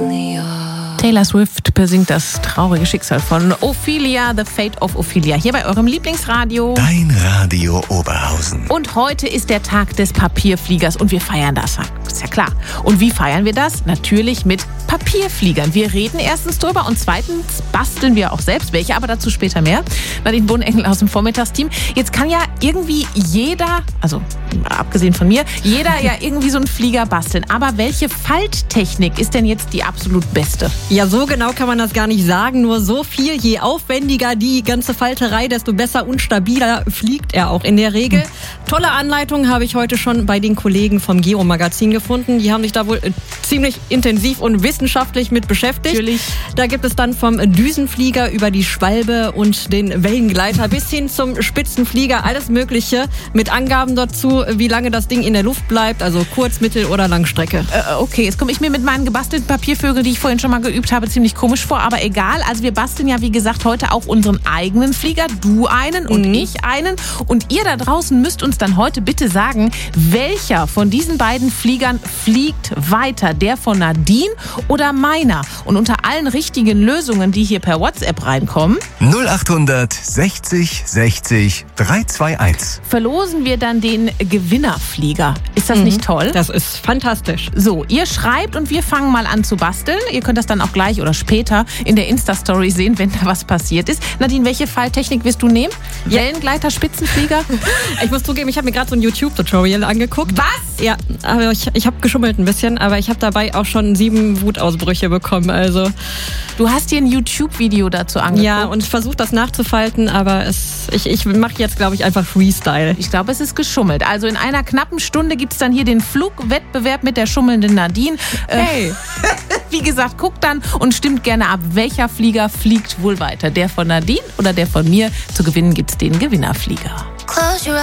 Taylor Swift besingt das traurige Schicksal von Ophelia, The Fate of Ophelia, hier bei eurem Lieblingsradio. Dein Radio Oberhausen. Und heute ist der Tag des Papierfliegers und wir feiern das. Ist ja klar. Und wie feiern wir das? Natürlich mit Papierfliegern. Wir reden erstens drüber und zweitens basteln wir auch selbst welche, aber dazu später mehr. Nadine Bohnengel aus dem Vormittagsteam. Jetzt kann ja irgendwie jeder, also abgesehen von mir, jeder ja irgendwie so einen Flieger basteln. Aber welche Falttechnik ist denn jetzt die absolut beste? Ja, so genau kann man das gar nicht sagen. Nur so viel, je aufwendiger die ganze Falterei, desto besser und stabiler fliegt er auch in der Regel. Tolle Anleitung habe ich heute schon bei den Kollegen vom Geo-Magazin gefunden. Die haben sich da wohl ziemlich intensiv und wissenschaftlich mit beschäftigt. Natürlich. Da gibt es dann vom Düsenflieger über die Schwalbe und den Wellengleiter bis hin zum Spitzenflieger alles Mögliche mit Angaben dazu, wie lange das Ding in der Luft bleibt, also Kurz-, Mittel- oder Langstrecke. Okay, jetzt komme ich mir mit meinen gebastelten Papiervögeln, die ich vorhin schon mal geübt habe, ziemlich komisch vor, aber egal. Also wir basteln ja, wie gesagt, heute auch unseren eigenen Flieger. Du einen und ich einen. Und ihr da draußen müsst uns dann heute bitte sagen, welcher von diesen beiden Fliegern fliegt weiter? Der von Nadine oder meiner? Und unter allen richtigen Lösungen, die hier per WhatsApp reinkommen, 0800 60 60 321. verlosen wir dann den Gewinnerflieger. Ist das nicht toll? Das ist fantastisch. So, ihr schreibt und wir fangen mal an zu basteln. Ihr könnt das dann auch gleich oder später in der Insta-Story sehen, wenn da was passiert ist. Nadine, welche Falltechnik wirst du nehmen? Wellengleiter, Spitzenflieger? Ich muss zugeben, ich habe mir gerade so ein YouTube-Tutorial angeguckt. Was? Ja, aber ich habe geschummelt ein bisschen, aber ich habe dabei auch schon 7 Wutausbrüche bekommen. Also Du hast dir ein YouTube-Video dazu angeguckt. ja, und ich versuche das nachzufalten, aber ich mache jetzt, glaube ich, einfach Freestyle. Ich glaube, es ist geschummelt. Also in einer knappen Stunde gibt es dann hier den Flugwettbewerb mit der schummelnden Nadine. Hey. Wie gesagt, guckt dann und stimmt gerne ab, welcher Flieger fliegt wohl weiter. Der von Nadine oder der von mir? Zu gewinnen gibt es den Gewinnerflieger.